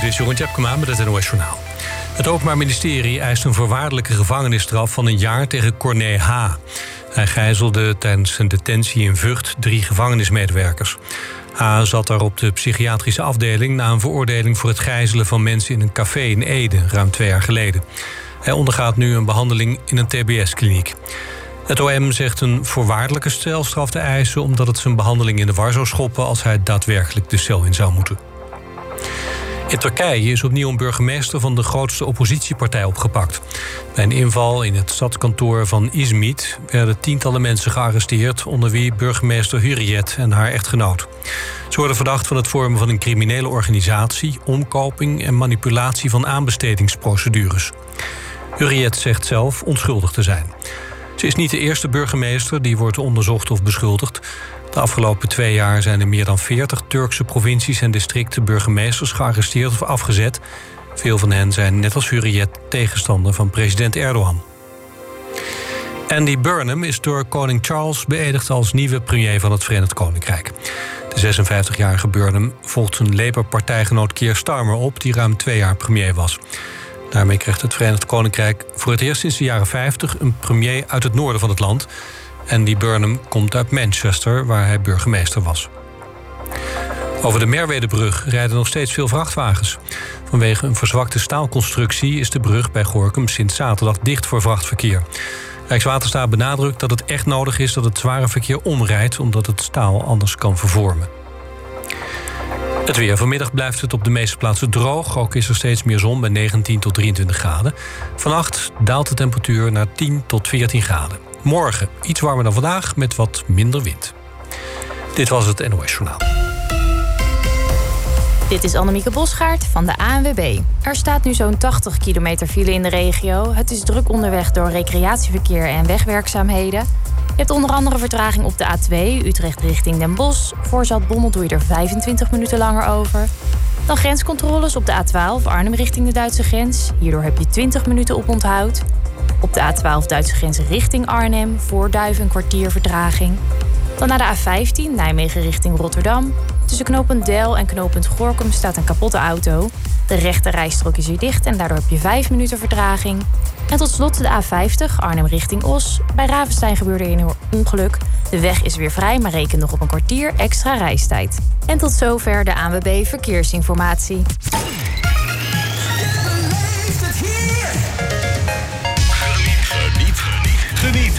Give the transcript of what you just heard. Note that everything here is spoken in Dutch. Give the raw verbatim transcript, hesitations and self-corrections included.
Dit is Jeroen Tjepkema met het N O S Journaal. Het Openbaar Ministerie eist een voorwaardelijke gevangenisstraf van een jaar tegen Corné H. Hij gijzelde tijdens zijn detentie in Vught drie gevangenismedewerkers. H. zat daar op de psychiatrische afdeling na een veroordeling voor het gijzelen van mensen in een café in Ede, ruim twee jaar geleden. Hij ondergaat nu een behandeling in een T B S-kliniek. Het O M zegt een voorwaardelijke celstraf te eisen omdat het zijn behandeling in de war zou schoppen als hij daadwerkelijk de cel in zou moeten. In Turkije is opnieuw een burgemeester van de grootste oppositiepartij opgepakt. Bij een inval in het stadskantoor van Izmit werden tientallen mensen gearresteerd, onder wie burgemeester Hürriyet en haar echtgenoot. Ze worden verdacht van het vormen van een criminele organisatie, omkoping en manipulatie van aanbestedingsprocedures. Hürriyet zegt zelf onschuldig te zijn. Ze is niet de eerste burgemeester die wordt onderzocht of beschuldigd. De afgelopen twee jaar zijn in meer dan veertig Turkse provincies en districten burgemeesters gearresteerd of afgezet. Veel van hen zijn net als Hürriyet tegenstander van president Erdogan. Andy Burnham is door koning Charles beëdigd als nieuwe premier van het Verenigd Koninkrijk. De zesenvijftigjarige Burnham volgt zijn Labour-partijgenoot Keir Starmer op, die ruim twee jaar premier was. Daarmee krijgt het Verenigd Koninkrijk voor het eerst sinds de jaren vijftig een premier uit het noorden van het land. Andy Burnham komt uit Manchester, waar hij burgemeester was. Over de Merwedebrug rijden nog steeds veel vrachtwagens. Vanwege een verzwakte staalconstructie is de brug bij Gorinchem sinds zaterdag dicht voor vrachtverkeer. Rijkswaterstaat benadrukt dat het echt nodig is dat het zware verkeer omrijdt, omdat het staal anders kan vervormen. Het weer. Vanmiddag blijft het op de meeste plaatsen droog. Ook is er steeds meer zon bij negentien tot drieëntwintig graden. Vannacht daalt de temperatuur naar tien tot veertien graden. Morgen iets warmer dan vandaag met wat minder wind. Dit was het N O S Journaal. Dit is Annemieke Bosgaard van de A N W B. Er staat nu zo'n tachtig kilometer file in de regio. Het is druk onderweg door recreatieverkeer en wegwerkzaamheden. Je hebt onder andere vertraging op de A twee, Utrecht richting Den Bosch. Voor Zaltbommel doe je er vijfentwintig minuten langer over. Dan grenscontroles op de A twaalf, Arnhem richting de Duitse grens. Hierdoor heb je twintig minuten op onthoud. Op de A twaalf Duitse grens richting Arnhem, voor Duiven een kwartier vertraging. Dan naar de A vijftien, Nijmegen richting Rotterdam. Tussen knooppunt Deil en knooppunt Gorinchem staat een kapotte auto. De rechte rijstrook is weer dicht en daardoor heb je vijf minuten vertraging. En tot slot de A vijftig, Arnhem richting Os. Bij Ravenstein gebeurde er een ongeluk. De weg is weer vrij, maar reken nog op een kwartier extra reistijd. En tot zover de A N W B Verkeersinformatie. Geniet, geniet, geniet.